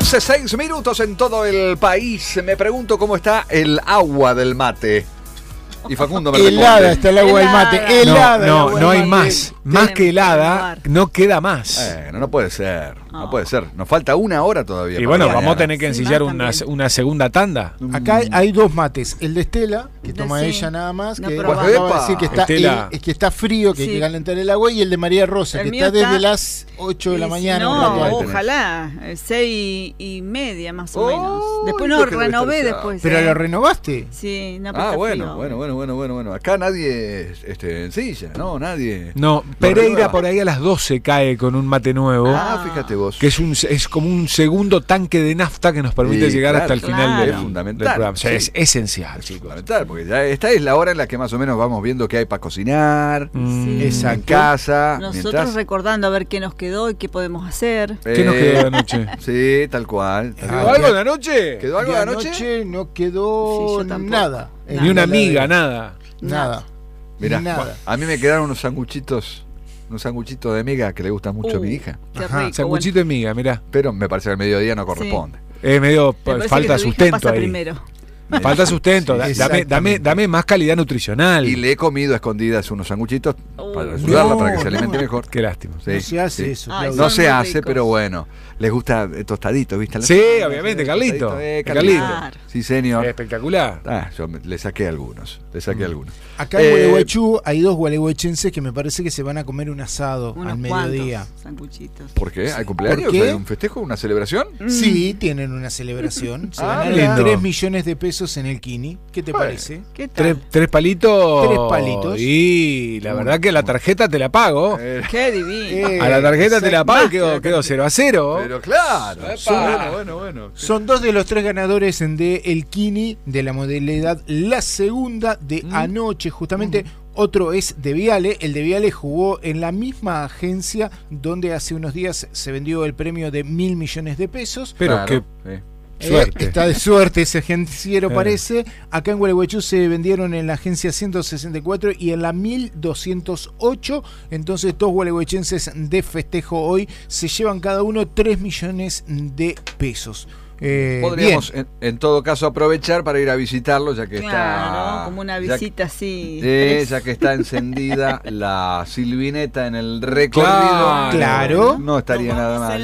11:06 en todo el país. Me pregunto cómo está el agua del mate. Y Facundo me responde. Helada está el agua del mate. Helada. No hay más. Más que helada, no queda más. No puede ser. No puede ser. Nos falta una hora todavía. Y bueno, vamos a tener que ensillar una segunda tanda. Acá hay dos mates. El de Estela, que toma ella nada más, que acaba de decir que está frío, que hay que calentar el agua, y el de María Rosa, que está desde las 8 de la mañana. No, ojalá, 6:30 más o menos. Después no renové después. ¿Pero lo renovaste? Sí, no, bueno. Acá nadie ensilla, ¿no? Nadie. No, Pereira por ahí a las 12 cae con un mate nuevo. Fíjate vos. Que es como un segundo tanque de nafta que nos permite llegar hasta el final del programa. O sea, es esencial, chicos. Fundamental, porque ya esta es la hora en la que más o menos vamos viendo qué hay para cocinar, en casa. Nosotros recordando a ver qué nos quedó y qué podemos hacer. ¿Qué nos quedó de anoche? Sí, tal cual. ¿Quedó algo de anoche? ¿Quedó algo de anoche? No quedó nada. Ni una amiga, nada. Mirá, a mí me quedaron unos sanguchitos de miga que le gustan mucho a mi hija. Sanguchito de miga, mirá. Pero me parece que al mediodía no corresponde. Medio falta sustento ahí. Primero. Falta sustento, dame más calidad nutricional. Y le he comido a escondidas unos sanguchitos para ayudarla, para que se alimente mejor. Qué lástima. Sí, no se hace eso. No se hace, pero bueno. Les gusta tostadito, ¿viste? Sí, obviamente, Carlito. Carlito. Sí, señor. Espectacular. Yo le saqué algunos. Acá en Gualeguaychú hay dos gualeguaychenses que me parece que se van a comer un asado al mediodía. Sanguchitos. ¿Por qué? ¿Hay cumpleaños? ¿Hay un festejo? ¿Una celebración? Sí, tienen una celebración. Se ganaron 3 millones de pesos en el Kini. ¿Qué te parece? ¿Qué tal? ¿Tres palitos? 3 palitos. Y la verdad que la tarjeta te la pago. Qué divino. A la tarjeta te la pago y quedó 0-0. Pero claro. Bueno. Son 2 de los 3 ganadores de el Kini de la modalidad la segunda de anoche, justamente. Otro es de Viale. El de Viale jugó en la misma agencia donde hace unos días se vendió el premio de 1.000 millones de pesos. Pero suerte. Está de suerte ese agenciero, parece. Acá en Gualeguaychú se vendieron en la agencia 164 y en la 1208. Entonces 2 gualeguaychenses de festejo hoy se llevan cada uno 3 millones de pesos. Podríamos en todo caso aprovechar para ir a visitarlo, ya que está como una visita así. Ya que está encendida la silvineta en el recorrido. Claro. No estaría nada mal.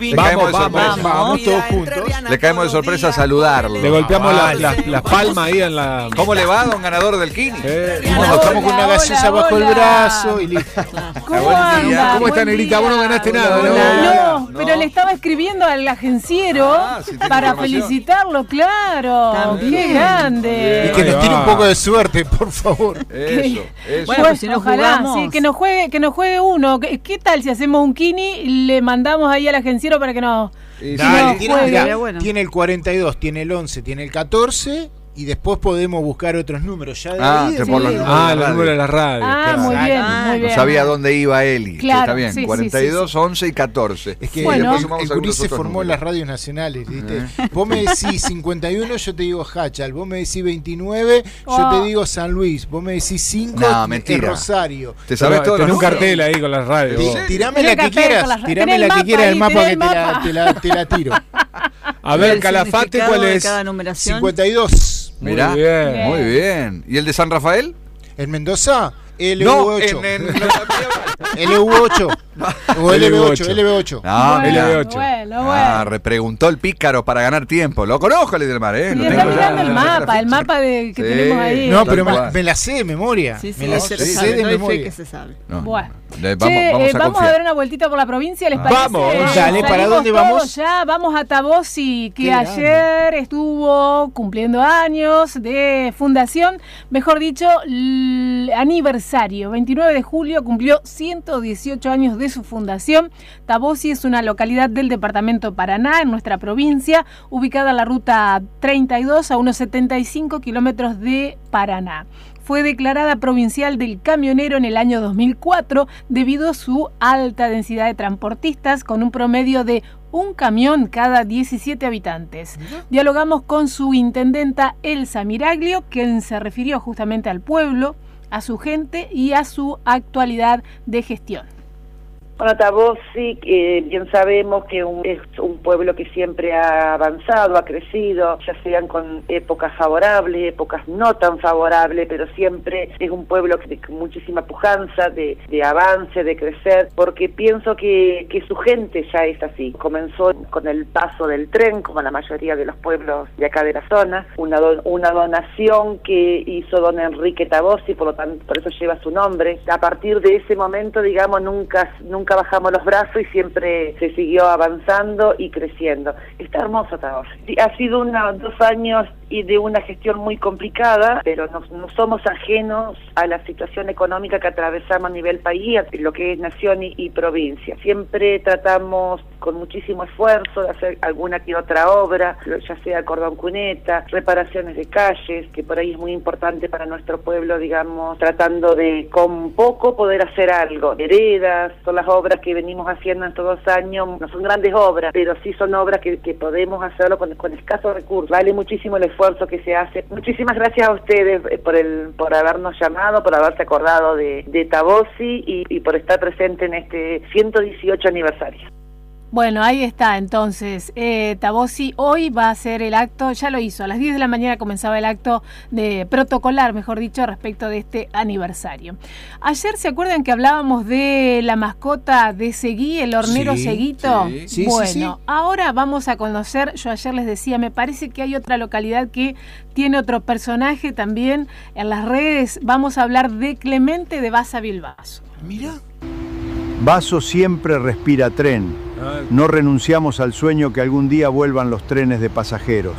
Vamos todos juntos. Le caemos de sorpresa a saludarlo. Le golpeamos las palmas ahí en la. ¿Cómo le va, don ganador del Kini? Estamos con una gaseosa bajo el brazo y listo. ¿Cómo está, negrita? Vos no ganaste nada, ¿no? Pero le estaba escribiendo al agenciero para felicitarlo, claro. También. ¡Qué grande! Y que nos tire un poco de suerte, por favor. Eso. Bueno, pues si no ojalá, jugamos. sí, que nos juegue uno. ¿Qué tal si hacemos un Kini y le mandamos ahí al agenciero para que nos tiene el 42, tiene el 11, tiene el 14 y después podemos buscar otros números. Ya de ahí, por los números de la radio. Muy bien. No sabía dónde iba Eli. Claro, está bien, 42, 11 y 14. Es que el Gurí se formó en las radios nacionales, ¿viste? Vos me decís 51, yo te digo Hachal. Vos me decís 29, yo te digo San Luis. Vos me decís 5, Rosario. ¿Te sabés todo? Tenés un cartel ahí con las radios. Tirame la que quieras. Tirame la que quieras del mapa que te la tiro. A ver, Calafate, ¿cuál es? 52. Mirá, muy bien. ¿Y el de San Rafael? ¿En Mendoza? LV8. LV8. O LB8. No, LB8. Bueno. Repreguntó el pícaro para ganar tiempo. Lo conozco, el del mar, Y está mirando el mapa que tenemos ahí. No, pero me la sé de memoria. Me la sé de memoria. Que se sabe. Bueno. Vamos a dar una vueltita por la provincia, ¿les parece? Vamos, dale, ¿para dónde vamos? Ya vamos a Tabossi, que ayer estuvo cumpliendo años de fundación, mejor dicho, aniversario. 29 de julio cumplió 118 años de su fundación. Tabossi es una localidad del departamento Paraná, en nuestra provincia, ubicada en la ruta 32 a unos 75 kilómetros de Paraná. Fue declarada provincial del camionero en el año 2004 debido a su alta densidad de transportistas, con un promedio de un camión cada 17 habitantes. Dialogamos con su intendenta Elsa Miraglio, quien se refirió justamente al pueblo, a su gente y a su actualidad de gestión. Bueno, Tabossi, bien sabemos que es un pueblo que siempre ha avanzado, ha crecido, ya sean con épocas favorables, épocas no tan favorables, pero siempre es un pueblo con muchísima pujanza, de avance, de crecer, porque pienso que su gente ya es así. Comenzó con el paso del tren, como la mayoría de los pueblos de acá de la zona, una donación que hizo don Enrique Tabossi, por lo tanto, por eso lleva su nombre. A partir de ese momento, digamos, nunca bajamos los brazos y siempre se siguió avanzando y creciendo. Está hermoso Tabossi. Ha sido 2 años y de una gestión muy complicada, pero no somos ajenos a la situación económica que atravesamos a nivel país, lo que es nación y provincia. Siempre tratamos con muchísimo esfuerzo de hacer alguna que otra obra, ya sea cordón cuneta, reparaciones de calles, que por ahí es muy importante para nuestro pueblo, digamos, tratando de con poco poder hacer algo. Heredas, son las obras que venimos haciendo estos 2 años, no son grandes obras, pero sí son obras que podemos hacerlo con escasos recursos. Vale muchísimo el esfuerzo que se hace. Muchísimas gracias a ustedes por habernos llamado, por haberse acordado de Tabossi y por estar presente en este 118 aniversario. Bueno, ahí está entonces, Tabossi hoy va a hacer el acto, ya lo hizo, a las 10 de la mañana comenzaba el acto de protocolar, mejor dicho, respecto de este aniversario. Ayer, ¿se acuerdan que hablábamos de la mascota de Seguí, el hornero Seguito? Sí, bueno, ahora vamos a conocer, yo ayer les decía, me parece que hay otra localidad que tiene otro personaje también en las redes. Vamos a hablar de Clemente de Basa Bilbaso. Mira. Baso siempre respira tren. No renunciamos al sueño que algún día vuelvan los trenes de pasajeros.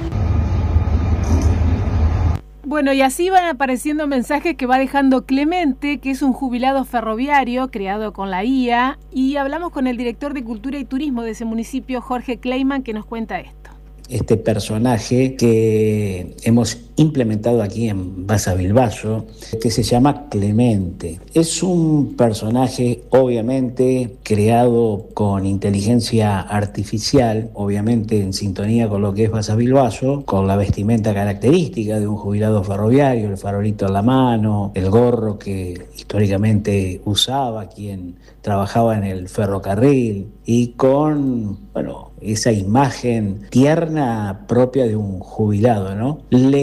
Bueno, y así van apareciendo mensajes que va dejando Clemente, que es un jubilado ferroviario creado con la IA, y hablamos con el director de Cultura y Turismo de ese municipio, Jorge Kleiman, que nos cuenta esto. Este personaje que hemos implementado aquí en Basa Bilbaso, que se llama Clemente. Es un personaje obviamente creado con inteligencia artificial, obviamente en sintonía con lo que es Basa Bilbaso, con la vestimenta característica de un jubilado ferroviario, el farolito en la mano, el gorro que históricamente usaba quien trabajaba en el ferrocarril, y con, esa imagen tierna propia de un jubilado, ¿no?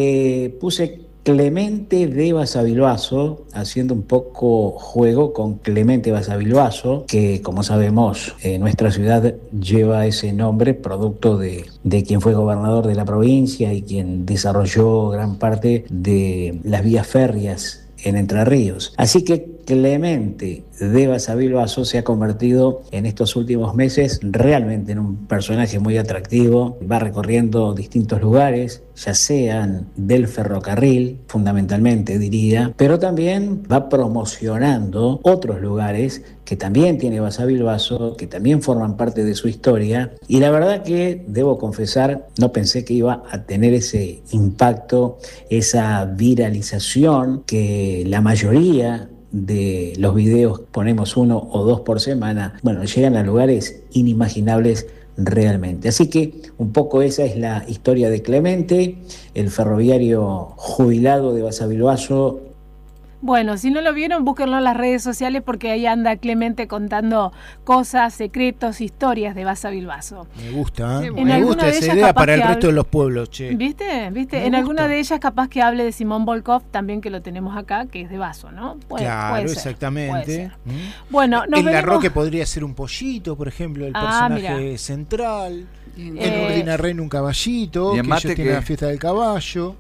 Le puse Clemente de Basa Bilbaso, haciendo un poco juego con Clemente Basa Bilbaso, que como sabemos nuestra ciudad lleva ese nombre producto de quien fue gobernador de la provincia y quien desarrolló gran parte de las vías férreas en Entre Ríos. Así que Clemente de Basa Bilbaso se ha convertido en estos últimos meses realmente en un personaje muy atractivo. Va recorriendo distintos lugares, ya sean del ferrocarril, fundamentalmente diría, pero también va promocionando otros lugares que también tiene Basa Bilbaso, que también forman parte de su historia, y la verdad que, debo confesar, no pensé que iba a tener ese impacto, esa viralización que la mayoría de los videos, ponemos 1 o 2 por semana, llegan a lugares inimaginables realmente. Así que un poco esa es la historia de Clemente, el ferroviario jubilado de Basa Bilbaso. Bueno, si no lo vieron, búsquenlo en las redes sociales porque ahí anda Clemente contando cosas, secretos, historias de Basa Bilbaso. Me gusta, ¿eh? Me gusta esa idea para el resto de los pueblos, che. ¿Viste? En alguna de ellas capaz que hable de Simón Volkov, también que lo tenemos acá, que es de Baso, ¿no? Claro, exactamente. Bueno, el Larroque podría ser un pollito, por ejemplo, el personaje mira. Central. En Urdina Reina un caballito, y en que mate ellos tienen la fiesta del caballo.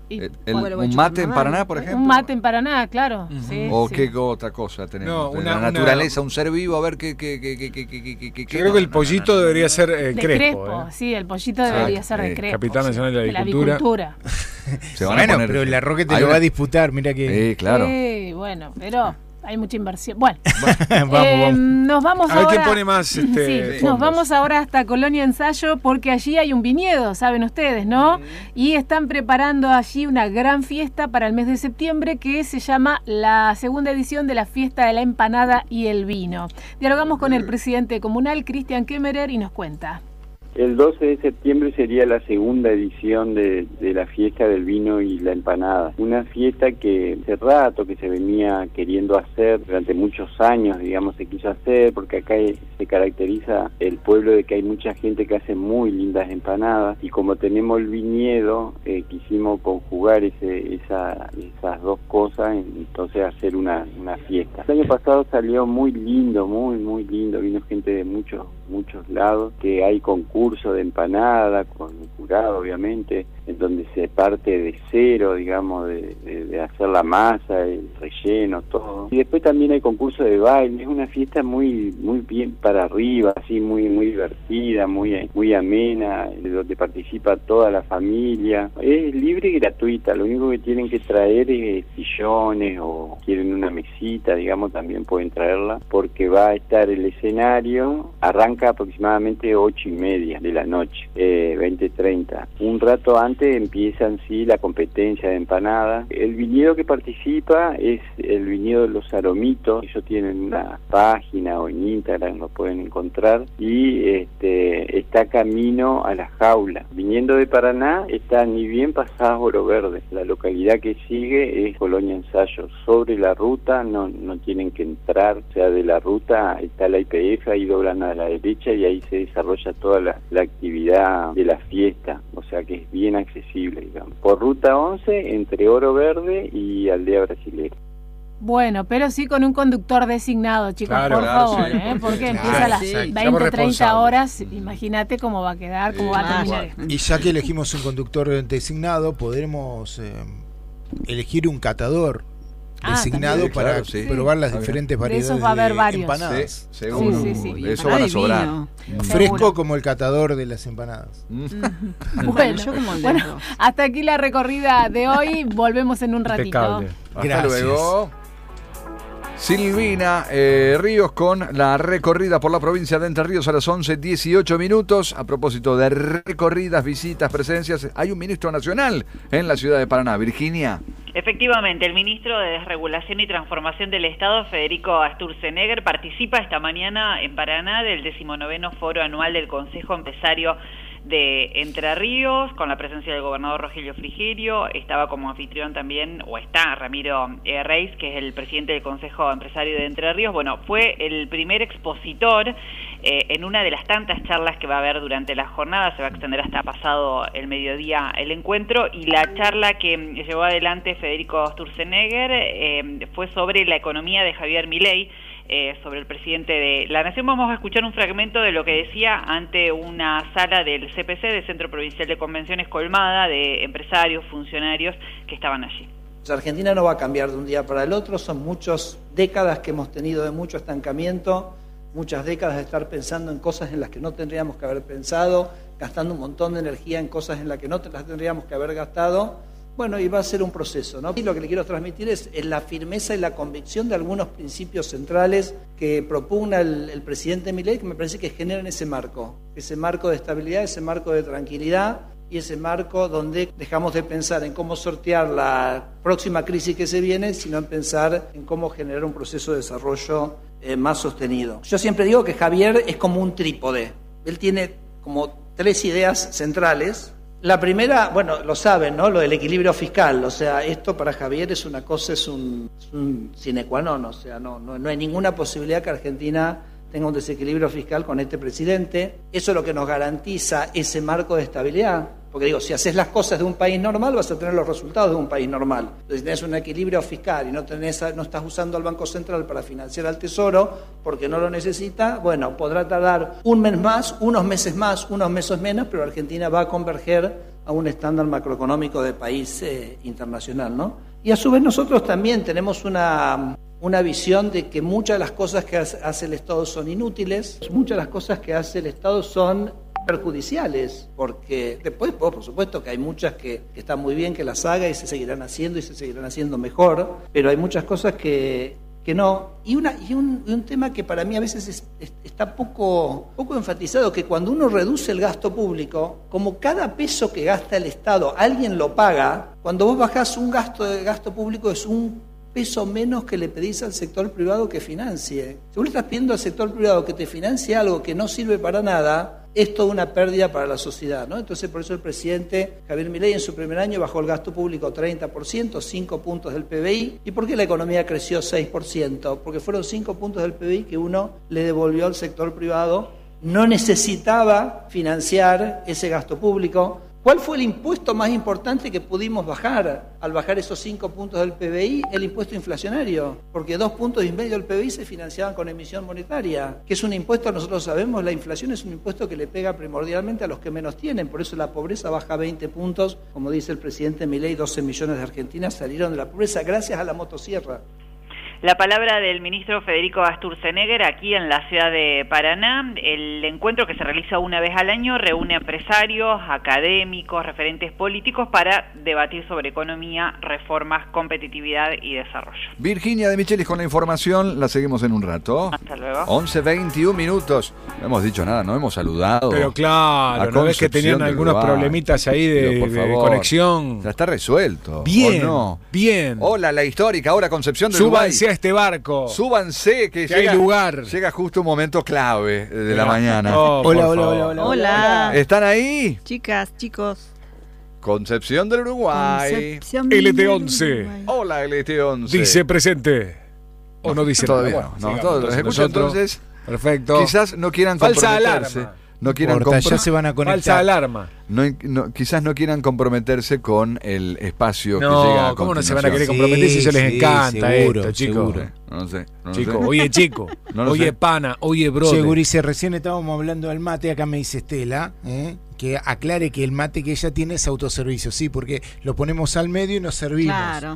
Un mate en Paraná, por ejemplo. Un mate en Paraná, claro. Sí, o sí. qué otra cosa tenemos. La naturaleza, un ser vivo, a ver qué. Yo creo que el pollito debería ser Crespo. Sí, el pollito debería ser de Crespo. Capitán Nacional de la Avicultura. Se van a poner, pero el Larroque te lo va a disputar, mira que. Sí, claro. Sí, bueno, pero hay mucha inversión. Bueno, vamos. Nos vamos a ver ahora. quién pone más. Nos vamos ahora hasta Colonia Ensayo porque allí hay un viñedo, saben ustedes, ¿no? Y están preparando allí una gran fiesta para el mes de septiembre que se llama la segunda edición de la Fiesta de la Empanada y el Vino. Dialogamos con el presidente comunal, Cristian Kemmerer, y nos cuenta. El 12 de septiembre sería la segunda edición de la fiesta del vino y la empanada. Una fiesta que hace rato que se venía queriendo hacer, durante muchos años, digamos, se quiso hacer, porque acá se caracteriza el pueblo de que hay mucha gente que hace muy lindas empanadas, y como tenemos el viñedo, quisimos conjugar esas dos cosas, entonces hacer una fiesta. El año pasado salió muy lindo, muy lindo, vino gente de muchos lados, que hay concurso de empanada con un jurado, obviamente, en donde se parte de cero, digamos, de hacer la masa, el relleno, todo. Y después también hay concurso de baile. Es una fiesta muy bien para arriba, así muy divertida, muy amena, donde participa toda la familia. Es libre y gratuita. Lo único que tienen que traer es sillones, o quieren una mesita, digamos, también pueden traerla, porque va a estar el escenario, arranca aproximadamente 8:30 de la noche, 20:30. Un rato antes empieza en sí la competencia de empanadas. El viñedo que participa es el viñedo de Los Aromitos. Ellos tienen una página, o en Instagram lo pueden encontrar, y está camino a La Jaula. Viniendo de Paraná, está ni bien pasado Oro Verde. La localidad que sigue es Colonia Ensayo. Sobre la ruta no tienen que entrar, o sea, de la ruta está la YPF, ahí doblan a la derecha y ahí se desarrolla toda la actividad de la fiesta, o sea que es bien accesible, digamos. Por ruta 11, entre Oro Verde y Aldea Brasilera. Bueno, pero sí con un conductor designado, chicos, por favor, sí, porque empieza a las 20, 30 horas, imagínate cómo va a quedar, cómo va a terminar esto. Y ya que elegimos un conductor designado, podremos elegir un catador designado para probar las diferentes variedades de, va a haber varios. Empanadas. Sí, seguro. Sí. Eso van a sobrar. Fresco como el catador de las empanadas. Bueno, hasta aquí la recorrida de hoy. Volvemos en un ratito. Hasta luego. Silvina Ríos con la recorrida por la provincia de Entre Ríos a las 11:18. A propósito de recorridas, visitas, presencias, hay un ministro nacional en la ciudad de Paraná. Virginia. Efectivamente, el ministro de Desregulación y Transformación del Estado, Federico Sturzenegger, participa esta mañana en Paraná del 19º Foro Anual del Consejo Empresario de Entre Ríos, con la presencia del gobernador Rogelio Frigerio. Estaba como anfitrión también, o está, Ramiro Reis, que es el presidente del Consejo Empresario de Entre Ríos. Bueno, fue el primer expositor en una de las tantas charlas que va a haber durante la jornada. Se va a extender hasta pasado el mediodía el encuentro, y la charla que llevó adelante Federico Sturzenegger fue sobre la economía de Javier Milei, sobre el presidente de la Nación. Vamos a escuchar un fragmento de lo que decía ante una sala del CPC, del Centro Provincial de Convenciones, colmada de empresarios, funcionarios que estaban allí. Argentina no va a cambiar de un día para el otro, son muchas décadas que hemos tenido de mucho estancamiento, muchas décadas de estar pensando en cosas en las que no tendríamos que haber pensado, gastando un montón de energía en cosas en las que no las tendríamos que haber gastado. Bueno, y va a ser un proceso, ¿no? Y lo que le quiero transmitir es la firmeza y la convicción de algunos principios centrales que propugna el presidente Milei, que me parece que generan ese marco de estabilidad, ese marco de tranquilidad, y ese marco donde dejamos de pensar en cómo sortear la próxima crisis que se viene, sino en pensar en cómo generar un proceso de desarrollo más sostenido. Yo siempre digo que Javier es como un trípode. Él tiene como 3 ideas centrales. La primera, bueno, lo saben, ¿no? Lo del equilibrio fiscal. O sea, esto para Javier es una cosa, es un sine qua non. O sea, no hay ninguna posibilidad que Argentina tenga un desequilibrio fiscal con este presidente. Eso es lo que nos garantiza ese marco de estabilidad. Porque digo, si haces las cosas de un país normal, vas a tener los resultados de un país normal. Entonces, si tenés un equilibrio fiscal y no estás usando al Banco Central para financiar al Tesoro porque no lo necesita, bueno, podrá tardar un mes más, unos meses más, unos meses menos, pero Argentina va a converger a un estándar macroeconómico de país internacional, ¿no? Y a su vez nosotros también tenemos una visión de que muchas de las cosas que hace el Estado son inútiles, muchas de las cosas que hace el Estado son perjudiciales, porque después, por supuesto que hay muchas que están muy bien que las haga y se seguirán haciendo mejor, pero hay muchas cosas que no. Y un tema que para mí a veces está poco enfatizado, que cuando uno reduce el gasto público, como cada peso que gasta el Estado alguien lo paga, cuando vos bajás un gasto público es un peso menos que le pedís al sector privado que financie. Si vos le estás pidiendo al sector privado que te financie algo que no sirve para nada, es toda una pérdida para la sociedad, ¿no? Entonces, por eso el presidente Javier Milei en su primer año bajó el gasto público 30%, 5 puntos del PBI. ¿Y por qué la economía creció 6%? Porque fueron 5 puntos del PBI que uno le devolvió al sector privado. No necesitaba financiar ese gasto público. ¿Cuál fue el impuesto más importante que pudimos bajar al bajar esos 5 puntos del PBI? El impuesto inflacionario, porque 2,5 puntos del PBI se financiaban con emisión monetaria, que es un impuesto, nosotros sabemos, la inflación es un impuesto que le pega primordialmente a los que menos tienen, por eso la pobreza baja 20 puntos, como dice el presidente Milei, 12 millones de argentinas salieron de la pobreza gracias a la motosierra. La palabra del ministro Federico Sturzenegger aquí en la ciudad de Paraná. El encuentro, que se realiza una vez al año, reúne a empresarios, académicos, referentes políticos para debatir sobre economía, reformas, competitividad y desarrollo. Virginia de Michelis con la información, la seguimos en un rato. Hasta luego. 11:21 minutos. No hemos dicho nada, no hemos saludado. Pero claro, ¿no ves que tenían algunos problemitas ahí de conexión? Ya está resuelto. Bien, no? bien. Hola, la histórica, ahora Concepción del Uruguay. Súbanse a este barco. Súbanse, que llega, hay lugar. Llega justo un momento clave de la mañana. Hola. ¿Están ahí? Chicas, chicos. Concepción del Uruguay. LT11. Hola, LT11. Dice presente. ¿O no dice todavía? No, todos escuchan entonces. Perfecto. Quizás no quieran falsa comprometerse. Alarma. No quieran ya se van a conectar. Falsa alarma. Quizás no quieran comprometerse con el espacio que llega a continuación. ¿Cómo no se van a querer comprometer si eso les encanta seguro, esto, chicos? No sé. Oye, chico. Oye, pana. Oye, brother. Segurice, recién estábamos hablando del mate. Acá me dice Estela, que aclare que el mate que ella tiene es autoservicio. Sí, porque lo ponemos al medio y nos servimos. Claro.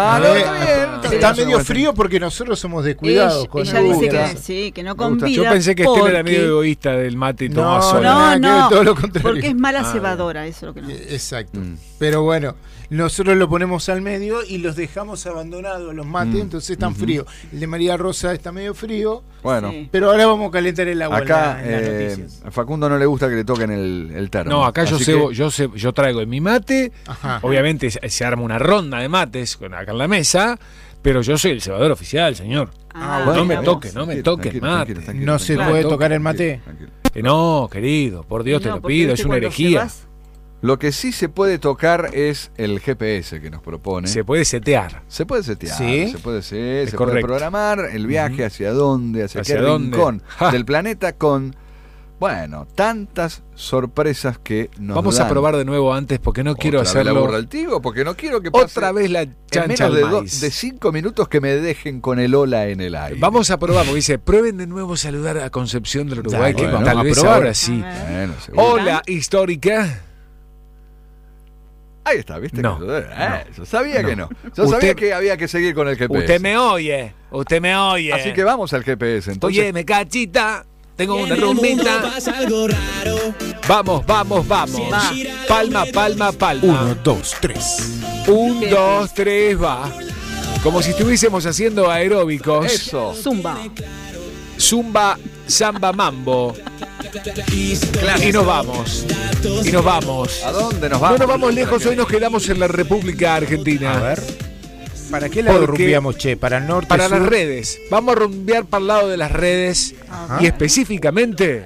Está medio frío porque nosotros somos descuidados. Ella dice que sí, que no convida. Yo pensé que Estela era medio egoísta del mate y tomaba sola. No, todo lo contrario. porque es mala cebadora, eso es lo que no. Exacto. Pero bueno, nosotros lo ponemos al medio y los dejamos abandonados los mates, entonces están fríos. El de María Rosa está medio frío. Bueno, pero ahora vamos a calentar el agua. Acá a Facundo no le gusta que le toquen el termo. No, acá yo traigo en mi mate. Ajá. Obviamente se arma una ronda de mates acá en la mesa, pero yo soy el cebador oficial, señor. No me toque el mate. ¿No se puede tocar el mate? No, querido, por Dios te lo pido, es una herejía. Lo que sí se puede tocar es el GPS que nos propone. Se puede setear. Se puede setear, ¿sí? se puede programar el viaje hacia dónde, hacia qué rincón del planeta con, bueno, tantas sorpresas que nos Vamos dan. A probar de nuevo antes porque no quiero hacerlo. Porque no quiero que pase otra vez la chancha en menos de 5 minutos que me dejen con el hola en el aire. Vamos a probar, porque dice, prueben de nuevo saludar a Concepción del Uruguay, que bueno, tal vez probar. Ahora sí. Bueno, hola, histórica. Ahí está, ¿viste? No, yo sabía que no. Yo sabía que había que seguir con el GPS. Usted me oye. Así que vamos al GPS, entonces. Oye, me cachita. Tengo una rumbita. Vamos. Palma. 1, 2, 3. 1, 2, 3, va. Como si estuviésemos haciendo aeróbicos. Eso. Zumba, samba, mambo. Y nos vamos. ¿A dónde nos vamos? No nos vamos lejos, hoy nos quedamos en la República Argentina. A ver. ¿Para qué lado rumbeamos, che? ¿Para el norte? Para sur? las redes. Vamos a rumbear para el lado de las redes. Ajá. Y específicamente.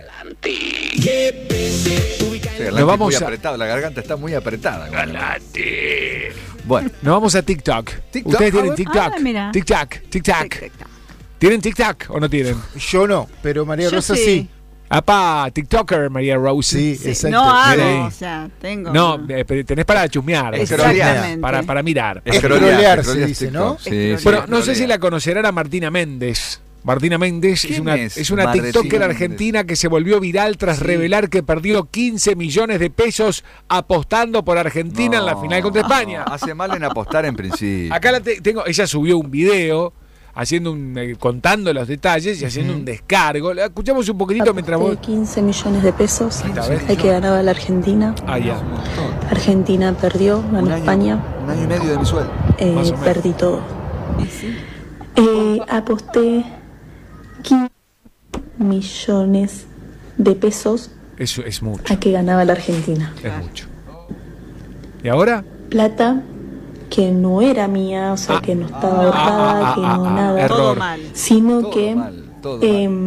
Nos vamos muy apretado, la garganta está muy apretada. Bueno, nos vamos a TikTok. ¿Ustedes tienen TikTok? TikTok. ¿Tienen TikTok o no tienen? Yo no, pero María Rosa sí. Apá, TikToker María Rose. Sí, exacto. No hago, o sea, tengo. No, tenés para chusmear. Exactamente. Para mirar. Escrolear se dice, ¿no? Sí, pero no sé si la conocerán a Martina Méndez. Martina Méndez es una TikToker argentina que se volvió viral tras revelar que perdió 15 millones de pesos apostando por Argentina en la final contra España. Hace mal en apostar en principio. Acá la tengo, ella subió un video contando los detalles y haciendo un descargo. La escuchamos un poquitito mientras vos... 15 millones de pesos hay que ganaba la Argentina. Ya. Argentina perdió, ganó España. Un año y medio de mi sueldo. Perdí todo. Aposté 15 millones de pesos. Eso es mucho. A que ganaba la Argentina. Es mucho. ¿Y ahora? Plata que no era mía, o sea, que no estaba ahorrada, que no nada. Error. Todo mal. Sino todo que mal, todo mal.